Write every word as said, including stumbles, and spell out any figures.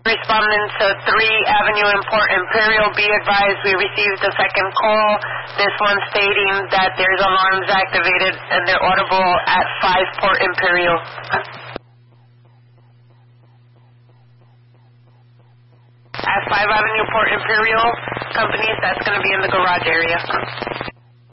Responding to three Avenue in Port Imperial, be advised we received the second call. This one stating that there's alarms activated and they're audible at five Port Imperial. At five Avenue Port Imperial, companies, that's going to be in the garage area.